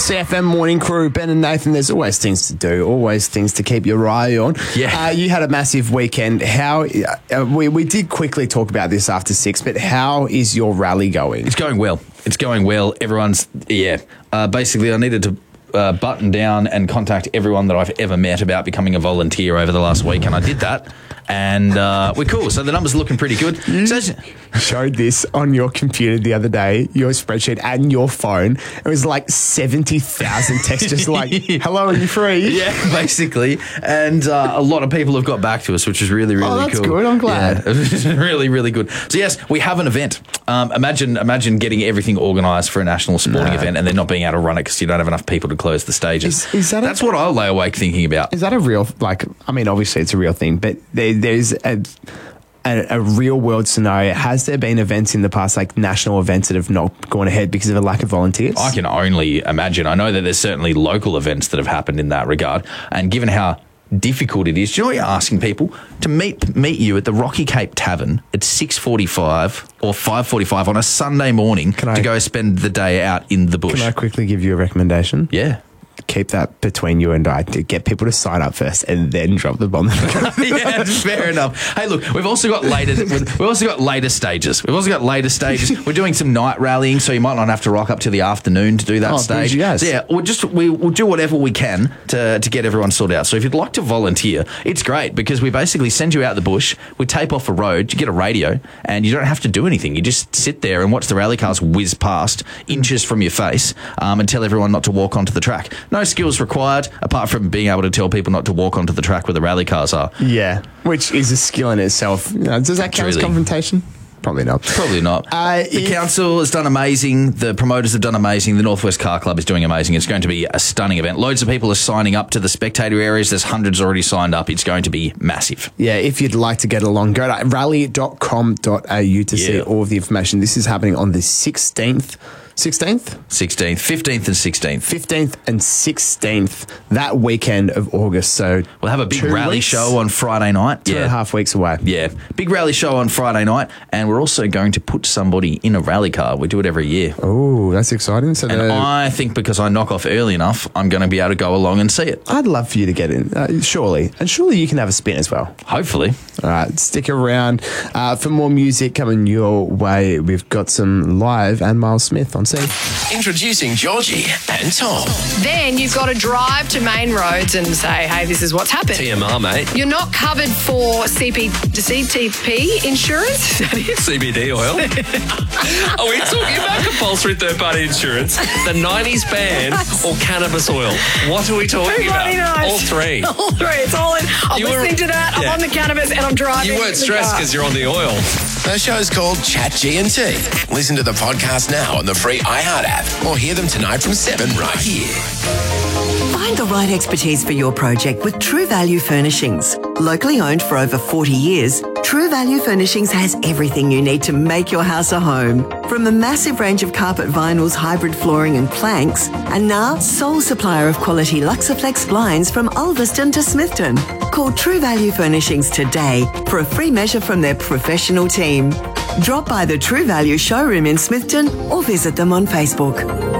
CFM Morning Crew, Ben and Nathan. There's always things to do, always things to keep your eye on. Yeah. You had a massive weekend. How we did quickly talk about this after 6, but how is your rally going? It's going well. Everyone's, basically I needed to button down and contact everyone that I've ever met about becoming a volunteer over the last week, and I did that. And we're cool. So the numbers are looking pretty good. You showed this on your computer the other day, your spreadsheet and your phone. It was like 70,000 texts just like, hello, are you free? Yeah, basically. And a lot of people have got back to us, which is really, really cool. Oh, that's good. I'm glad. Yeah, really, really good. So, yes, we have an event. Imagine getting everything organised for a national sporting event and then not being able to run it because you don't have enough people to close the stages. That's what I lay awake thinking about. Is that a real, obviously it's a real thing, but there's a real world scenario. Has there been events in the past, like national events, that have not gone ahead because of a lack of volunteers? I can only imagine. I know that there's certainly local events that have happened in that regard. And given how difficult it is, do you know what you're asking people? To meet you at the Rocky Cape Tavern at 6:45 or 5:45 on a Sunday morning to go spend the day out in the bush. Can I quickly give you a recommendation? Yeah. Keep that between you and I, to get people to sign up first and then drop the bomb. Yeah, fair enough. Hey, look, we've also got later stages. We're doing some night rallying, so you might not have to rock up to the afternoon to do that stage. Yes. So yeah, we'll do whatever we can to get everyone sorted out. So if you'd like to volunteer, it's great because we basically send you out the bush, we tape off a road, you get a radio, and you don't have to do anything. You just sit there and watch the rally cars whiz past inches from your face and tell everyone not to walk onto the track. No skills required, apart from being able to tell people not to walk onto the track where the rally cars are. Yeah, which is a skill in itself. Does that count as confrontation? Probably not. The council has done amazing. The promoters have done amazing. The Northwest Car Club is doing amazing. It's going to be a stunning event. Loads of people are signing up to the spectator areas. There's hundreds already signed up. It's going to be massive. Yeah, if you'd like to get along, go to rally.com.au to see all of the information. This is happening on the 16th, 15th and 16th, that weekend of August. So we'll have a big rally show on Friday night. 2.5 weeks away. Yeah, big rally show on Friday night, and we're also going to put somebody in a rally car. We do it every year. Oh, that's exciting. So I think because I knock off early enough, I'm going to be able to go along and see it. I'd love for you to get in, surely. And surely you can have a spin as well. Hopefully. All right, stick around for more music coming your way. We've got some live and Miles Smith on scene. Introducing Georgie and Tom. Then you've got to drive to main roads and say, hey, this is what's happened. TMR, mate. You're not covered for CTP insurance? CBD oil. Are we talking about compulsory third-party insurance, the 90s ban, or cannabis oil? What are we talking about? Knows. All three. All three. It's all in. I'm listening to that. I'm on the cannabis and I'm driving. You weren't stressed because you're on the oil. The show's called Chat G&T. Listen to the podcast now on the free iHeart app or hear them tonight from 7 right here. Find the right expertise for your project with True Value Furnishings. Locally owned for over 40 years, True Value Furnishings has everything you need to make your house a home. From a massive range of carpet vinyls, hybrid flooring and planks, and now sole supplier of quality Luxaflex blinds from Ulverston to Smithton. Call True Value Furnishings today for a free measure from their professional team. Drop by the True Value showroom in Smithton or visit them on Facebook.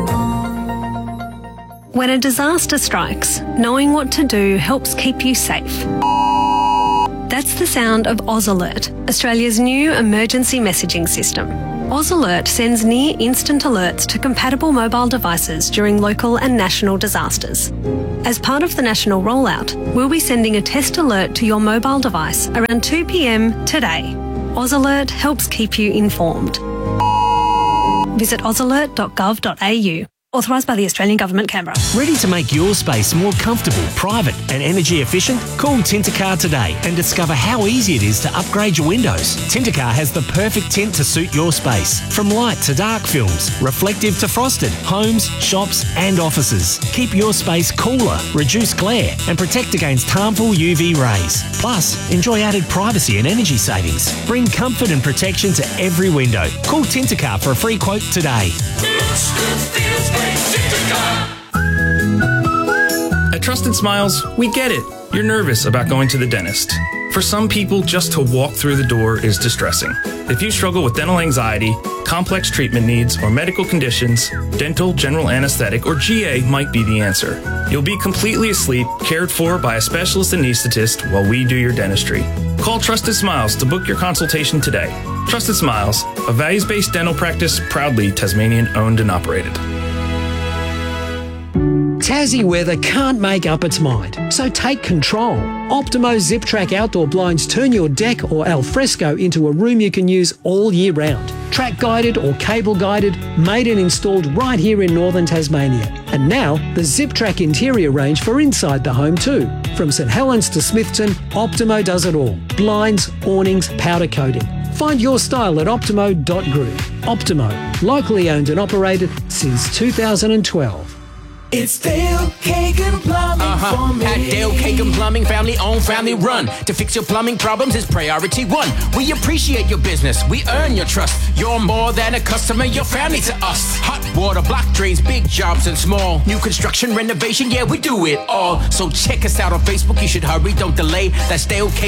When a disaster strikes, knowing what to do helps keep you safe. That's the sound of Oz Alert, Australia's new emergency messaging system. Oz Alert sends near instant alerts to compatible mobile devices during local and national disasters. As part of the national rollout, we'll be sending a test alert to your mobile device around 2 p.m. today. Oz Alert helps keep you informed. Visit ozalert.gov.au. Authorised by the Australian Government, Canberra. Ready to make your space more comfortable, private and energy efficient? Call Tintercar today and discover how easy it is to upgrade your windows. Tintercar has the perfect tint to suit your space. From light to dark films, reflective to frosted, homes, shops and offices. Keep your space cooler, reduce glare and protect against harmful UV rays. Plus, enjoy added privacy and energy savings. Bring comfort and protection to every window. Call Tintercar for a free quote today. At Trusted Smiles, we get it. You're nervous about going to the dentist. For some people, just to walk through the door is distressing. If you struggle with dental anxiety, complex treatment needs, or medical conditions, dental, general anesthetic, or GA might be the answer. You'll be completely asleep, cared for by a specialist anesthetist while we do your dentistry. Call Trusted Smiles to book your consultation today. Trusted Smiles, a values-based dental practice proudly Tasmanian owned and operated. Tassie weather can't make up its mind, so take control. Optimo Zip Track outdoor blinds turn your deck or alfresco into a room you can use all year round. Track guided or cable guided, made and installed right here in northern Tasmania. And now the Zip Track interior range for inside the home too. From St Helens to Smithton, Optimo does it all. Blinds, awnings, powder coating. Find your style at optimo.group. Optimo, locally owned and operated since 2012. It's Dale Kagan Plumbing for me. At Dale Kagan Plumbing, family owned, family run. To fix your plumbing problems is priority one. We appreciate your business. We earn your trust. You're more than a customer. You're family to us. Hot water, block drains, big jobs and small. New construction, renovation, yeah, we do it all. So check us out on Facebook. You should hurry, don't delay. That's Dale Kagan.